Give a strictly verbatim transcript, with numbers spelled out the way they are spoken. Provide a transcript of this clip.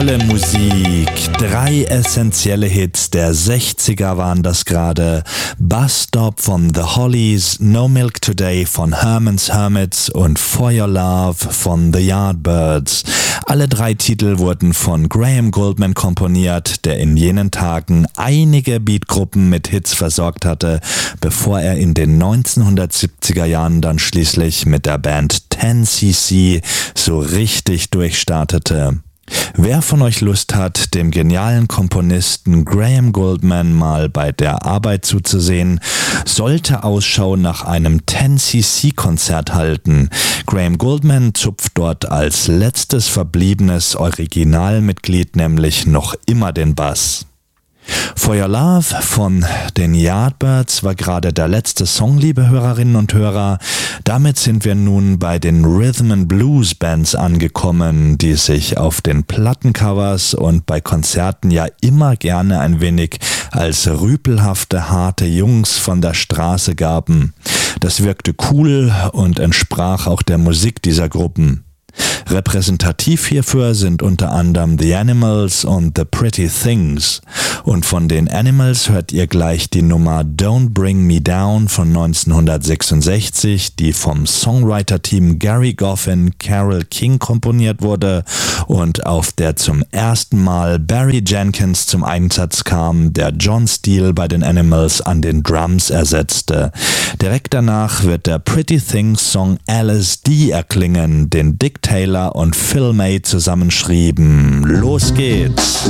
Tolle Musik. Drei essentielle Hits der sechziger waren das gerade. Bus Stop von The Hollies, No Milk Today von Herman's Hermits und For Your Love von The Yardbirds. Alle drei Titel wurden von Graham Gouldman komponiert, der in jenen Tagen einige Beatgruppen mit Hits versorgt hatte, bevor er in den neunzehnhundertsiebziger Jahren dann schließlich mit der Band ten C C so richtig durchstartete. Wer von euch Lust hat, dem genialen Komponisten Graham Gouldman mal bei der Arbeit zuzusehen, sollte Ausschau nach einem ten C C Konzert halten. Graham Gouldman zupft dort als letztes verbliebenes Originalmitglied nämlich noch immer den Bass. For Your Love von den Yardbirds war gerade der letzte Song, liebe Hörerinnen und Hörer. Damit sind wir nun bei den Rhythm and Blues Bands angekommen, die sich auf den Plattencovers und bei Konzerten ja immer gerne ein wenig als rüpelhafte, harte Jungs von der Straße gaben. Das wirkte cool und entsprach auch der Musik dieser Gruppen. Repräsentativ hierfür sind unter anderem The Animals und The Pretty Things. Und von den Animals hört ihr gleich die Nummer Don't Bring Me Down von neunzehnhundertsechsundsechzig, die vom Songwriter-Team Gary Goffin, Carole King komponiert wurde und auf der zum ersten Mal Barry Jenkins zum Einsatz kam, der John Steele bei den Animals an den Drums ersetzte. Direkt danach wird der Pretty Things Song L S D erklingen, den Dick Taylor und Phil May zusammenschrieben. Los geht's!